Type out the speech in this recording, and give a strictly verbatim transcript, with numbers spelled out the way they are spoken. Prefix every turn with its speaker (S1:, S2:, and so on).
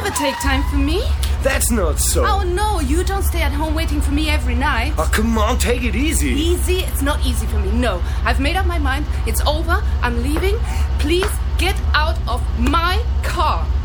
S1: never take time for me.
S2: That's not so.
S1: Oh, no, you don't stay at home waiting for me every night.
S2: Oh, come on, take it easy.
S1: Easy? It's not easy for me, no. I've made up my mind. It's over. I'm leaving. Please get out of my car.